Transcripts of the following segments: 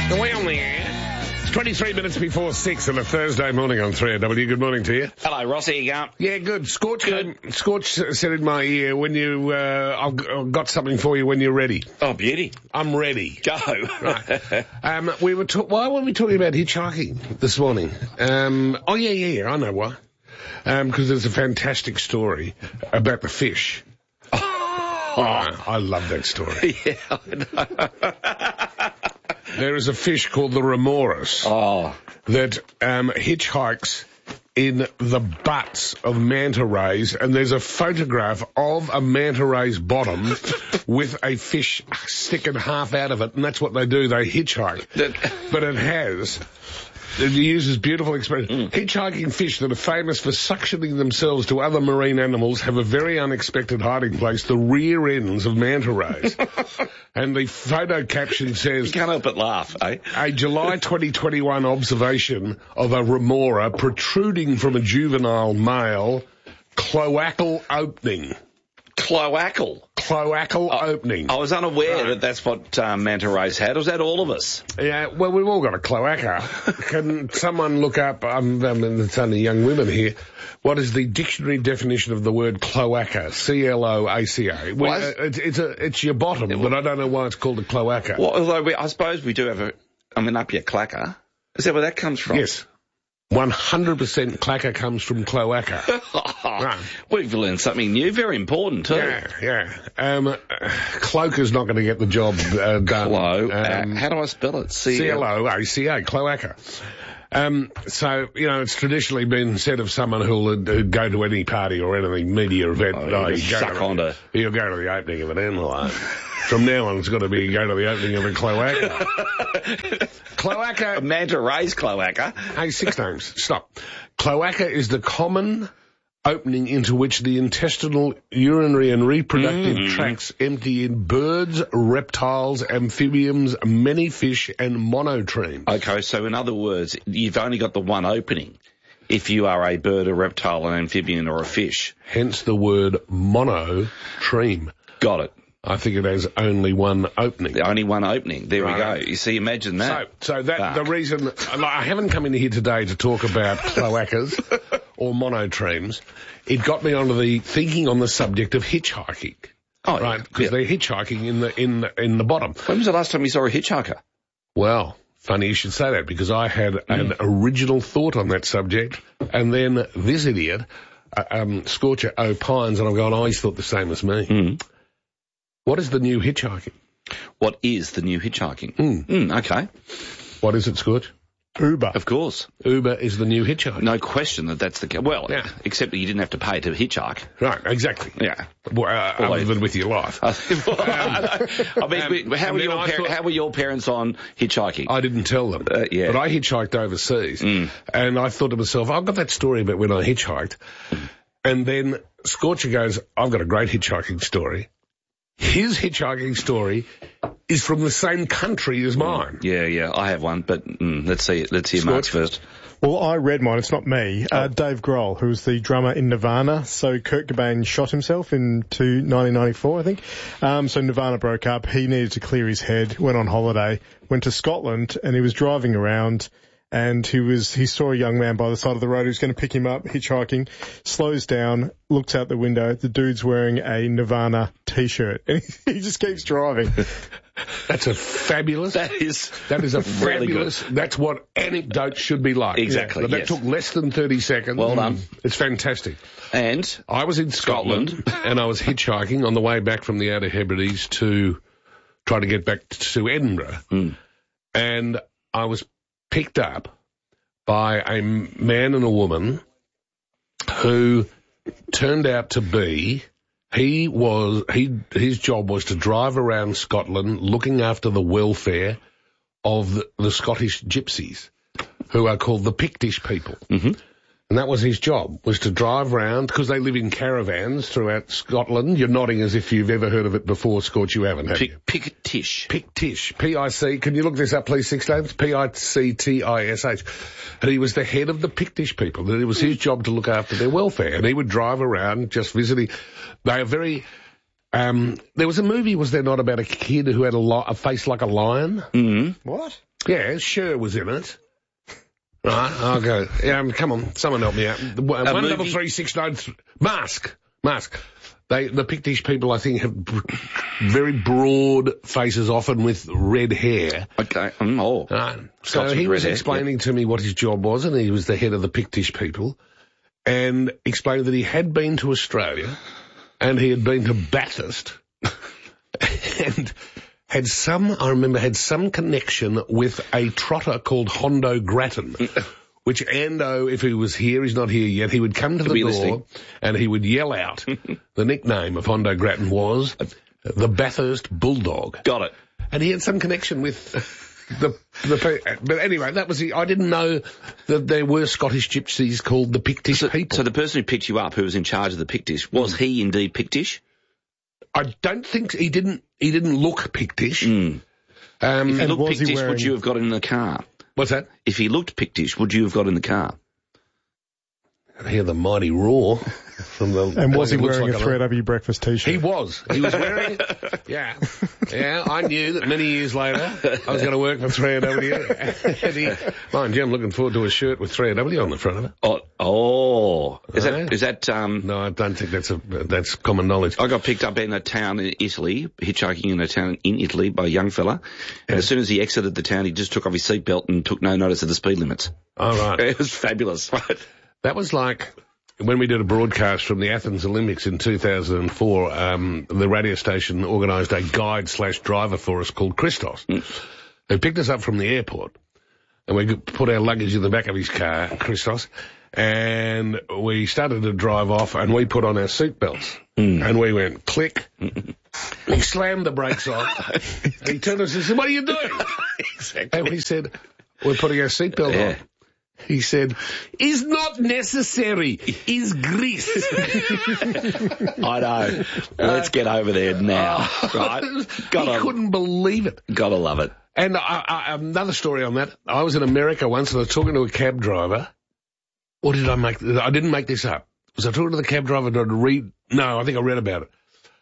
Away on the air. It's 23 minutes before 6 on a Thursday morning on 3AW. Good morning to you. Hello, Ross. How you going? Yeah, good. Scorch said in my ear, when you, I've got something for you when you're ready. Oh, beauty. I'm ready. Go. Right. Why were we talking about hitchhiking this morning? Yeah, I know why. Because there's a fantastic story about the fish. I love that story. Yeah, I know. There is a fish called the Remoras that hitchhikes in the butts of manta rays, and there's a photograph of a manta ray's bottom with a fish sticking half out of it, and that's what they do, they hitchhike. But it uses beautiful expression. Hitchhiking fish that are famous for suctioning themselves to other marine animals have a very unexpected hiding place, the rear ends of manta rays. And the photo caption says... You can't help but laugh, eh? A July 2021 observation of a remora protruding from a juvenile male cloacal opening. Cloacal Opening. I was unaware that that's what manta rays had. Was that all of us? Yeah, well, we've all got a cloaca. Can someone look up, it's only young women here, what is the dictionary definition of the word cloaca? C-L-O-A-C-A. It's your bottom, but I don't know why it's called a cloaca. Well, although I suppose we do have up your clacker. Is that where that comes from? Yes. 100% clacker comes from cloaca. Right. We've learned something new, very important too. Yeah. Cloaca's not going to get the job done. How do I spell it? C-L-O-A-C-A, cloaca. So, it's traditionally been said of someone who'll go to any party or anything, media event. You'll go to the opening of an envelope. From now on, it's got to be go to the opening of a cloaca. Cloaca. A manta ray's cloaca. Hey, 6 names. Stop. Cloaca is the common opening into which the intestinal, urinary and reproductive tracts empty in birds, reptiles, amphibians, many fish and monotremes. Okay, so in other words, you've only got the one opening if you are a bird, a reptile, an amphibian or a fish. Hence the word monotreme. Got it. I think it has only one opening. Only one opening. There we go. You see, imagine that. So the reason... I haven't come in here today to talk about cloacas or monotremes. It got me onto the thinking on the subject of hitchhiking. Oh, right, because they're hitchhiking in the bottom. When was the last time you saw a hitchhiker? Well, funny you should say that, because I had an original thought on that subject, and then this idiot, Scorcher, opines, and I'm going, he's thought the same as me. What is the new hitchhiking? What is the new hitchhiking? Okay. What is it, Scorch? Uber. Of course. Uber is the new hitchhiking. No question that's the case. Well, except that you didn't have to pay to hitchhike. Right, exactly. Yeah. Other than with your life. How were your parents on hitchhiking? I didn't tell them. But I hitchhiked overseas. And I thought to myself, I've got that story about when I hitchhiked. And then Scorcher goes, I've got a great hitchhiking story. His hitchhiking story is from the same country as mine. Yeah, I have one, but let's hear Mark's first. Well, I read mine. It's not me. Dave Grohl, who was the drummer in Nirvana. So Kurt Cobain shot himself in 1994, I think. So Nirvana broke up. He needed to clear his head, went on holiday, went to Scotland, and he was driving around. And he saw a young man by the side of the road who was going to pick him up, hitchhiking, slows down, looks out the window. The dude's wearing a Nirvana T-shirt, and he just keeps driving. That's a fabulous. That is a really fabulous. Good. That's what anecdotes should be like. Exactly. That took less than 30 seconds. Well done. It's fantastic. And I was in Scotland and I was hitchhiking on the way back from the Outer Hebrides to try to get back to Edinburgh, and I was picked up by a man and a woman who turned out to be, his job was to drive around Scotland looking after the welfare of the Scottish gypsies, who are called the Pictish people. And that was his job, was to drive around, because they live in caravans throughout Scotland. You're nodding as if you've ever heard of it before, Scorch, you haven't, have you? Pictish. Pictish. P-I-C. Can you look this up, please, 6 names? P-I-C-T-I-S-H. And he was the head of the Pictish people. And it was his job to look after their welfare. And he would drive around just visiting. They are very... there was a movie, was there not, about a kid who had a face like a lion? What? Yeah, Cher was in it. Right, I'll go. Come on, someone help me out. 13369. Mask. The Pictish people, I think, have very broad faces, often with red hair. Okay. So he was explaining to me what his job was, and he was the head of the Pictish people, and explained that he had been to Australia, and he had been to Bathurst, and had some connection with a trotter called Hondo Grattan, which Ando, if he was here, he's not here yet, he would come to the door and he would yell out. The nickname of Hondo Grattan was the Bathurst Bulldog. Got it. And he had some connection with but anyway, that was I didn't know that there were Scottish gypsies called the Pictish people. So the person who picked you up, who was in charge of the Pictish, was he indeed Pictish? I don't think he didn't look Pictish. If he looked Pictish, would you have got in the car? What's that? If he looked Pictish, would you have got in the car? I hear the mighty roar from the... And was he wearing a 3AW breakfast T-shirt? He was wearing... Yeah, I knew that many years later I was going to work for 3AW. Mind you, I'm looking forward to a shirt with 3AW on the front of it. Is that... No, I don't think that's common knowledge. I got picked up in a town in Italy, hitchhiking in a town in Italy by a young fella, and as soon as he exited the town, he just took off his seatbelt and took no notice of the speed limits. Oh, right. It was fabulous, right? That was like when we did a broadcast from the Athens Olympics in 2004, the radio station organised a guide/driver for us called Christos, who picked us up from the airport, and we put our luggage in the back of his car, Christos, and we started to drive off, and we put on our seatbelts, and we went click. He slammed the brakes on. He turned to us and said, "What are you doing?" Exactly. And we said, "We're putting our seatbelt on." He said, "Is not necessary, is grease." I know. Let's get over there now. Right? He couldn't believe it. Gotta love it. And another story on that. I was in America once and I was talking to a cab driver. Or did I make... I didn't make this up. Was I talking to the cab driver? Did I read... No, I think I read about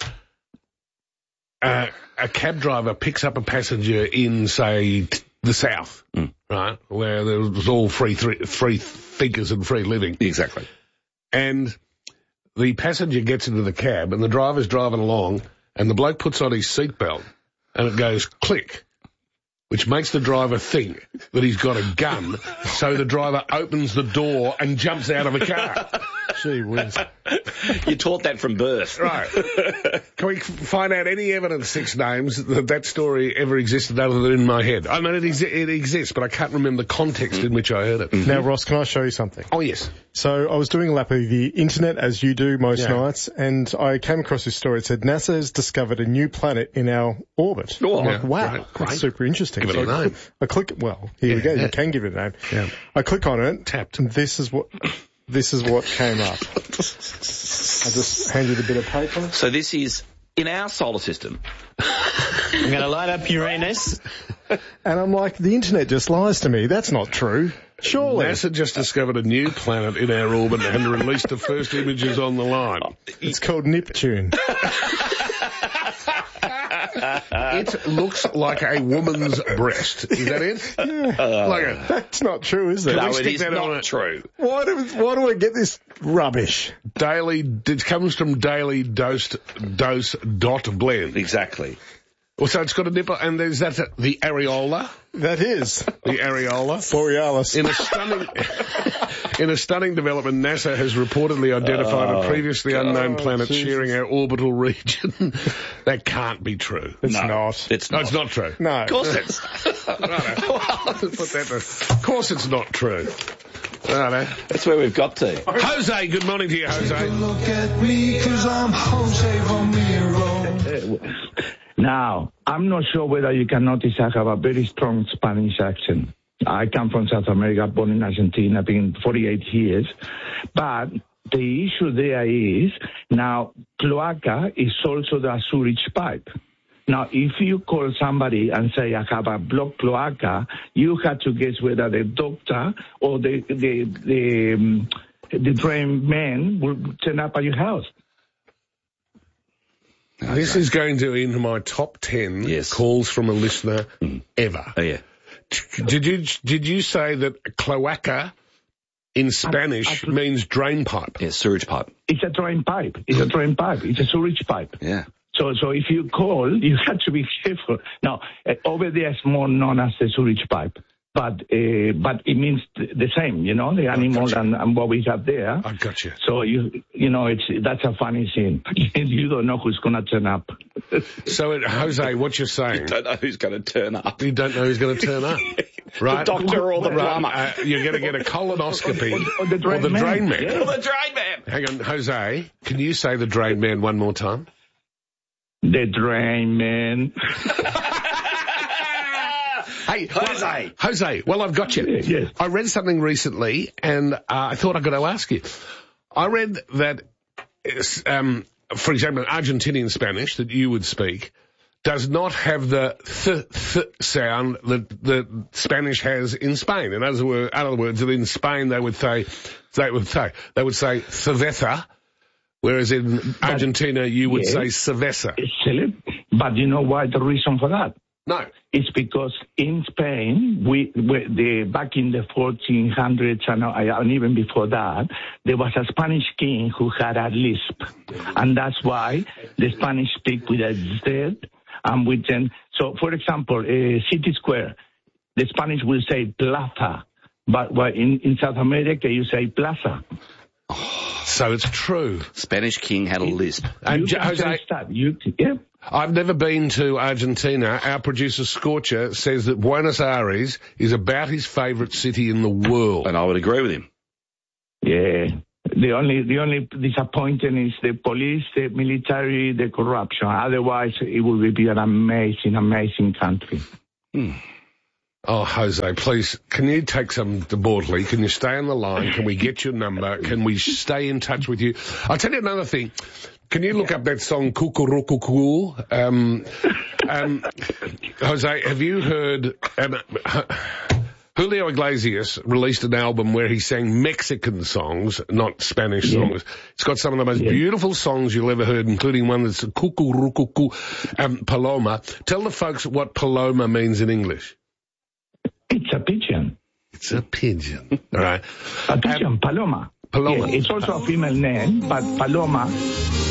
it. A cab driver picks up a passenger in, say... the South, right, where there was all free thinkers and free living. Exactly. And the passenger gets into the cab and the driver's driving along and the bloke puts on his seatbelt and it goes click, which makes the driver think that he's got a gun, so the driver opens the door and jumps out of the car. Gee whiz. You taught that from birth. Right. Can we find out any evidence, Six Names, that story ever existed other than in my head? I mean, it exists, but I can't remember the context in which I heard it. Now, Ross, can I show you something? Oh, yes. So I was doing a lap of the internet, as you do most nights, and I came across this story. It said NASA has discovered a new planet in our orbit. Oh, I'm like, wow, that's super interesting. Give it a name. I click, well, here we go. You can give it a name. Yeah. I click on it. Tapped. And this is what came up. I just handed a bit of paper. So this is in our solar system. I'm going to light up Uranus. And I'm like, the internet just lies to me. That's not true. Surely. NASA just discovered a new planet in our orbit and released the first images on the line. It's called Neptune. It looks like a woman's breast. Is that it? Yeah. That's not true, is it? No, it is not true. Why do I get this rubbish? It comes from Daily Dose Blend. Exactly. Well, so it's got a nipple, and there's the areola. That is. The areola. Borealis. In a stunning development, NASA has reportedly identified a previously unknown planet sharing our orbital region. That can't be true. It's not. It's not. No, it's not true. No. Of course it's. Of course it's not true. Righto. That's where we've got to. Jose, good morning to you, Jose. Look at me, 'cause I'm Jose Romero. Now, I'm not sure whether you can notice I have a very strong Spanish accent. I come from South America, born in Argentina, been 48 years. But the issue there is, now, cloaca is also the sewage pipe. Now, if you call somebody and say, I have a blocked cloaca, you have to guess whether the doctor or the trained man will turn up at your house. This is going to into my top 10 calls from a listener ever. Oh, yeah. Did you say that cloaca in Spanish means drain pipe? Yeah, sewage pipe. It's a drain pipe. It's a drain pipe. It's a sewage pipe. Yeah. So if you call, you have to be careful. Now, over there it's more known as the sewage pipe. But it means the same, you know, the animal and what we have there. I got you. So that's a funny scene. You don't know who's going to turn up. So, Jose, what you're saying? You don't know who's going to turn up. You don't know who's going to turn up, right? The doctor or the plumber. You're going to get a colonoscopy or the drain man. Yeah. Or the drain man. Hang on, Jose, can you say the drain man one more time? The drain man. Hey, Jose. Jose, well, I've got you. Yes. I read something recently, and I thought I got to ask you. I read that, for example, Argentinian Spanish that you would speak does not have the th sound that Spanish has in Spain. In other words, that in Spain they would say cerveza, whereas in Argentina you would say cerveza. It's silly, but you know why the reason for that? No. It's because in Spain, back in the 1400s and even before that, there was a Spanish king who had a lisp. And that's why the Spanish speak with a Z and with them. So, for example, City Square, the Spanish will say plaza, but in South America you say plaza. So it's true. Spanish king had a lisp. And Jose, I've never been to Argentina. Our producer Scorcher says that Buenos Aires is about his favourite city in the world. And I would agree with him. Yeah. The only disappointing is the police, the military, the corruption. Otherwise, it would be an amazing country. Oh, Jose, please, can you take some to Bortley? Can you stay on the line? Can we get your number? Can we stay in touch with you? I'll tell you another thing. Can you look up that song, Cucurucucu? Jose, have you heard... Julio Iglesias released an album where he sang Mexican songs, not Spanish songs. It's got some of the most beautiful songs you'll ever heard, including one that's Cucurucucu, Paloma. Tell the folks what Paloma means in English. It's a pigeon. It's a pigeon. All right. A pigeon, Paloma. Paloma. Yeah, it's also a female name, but Paloma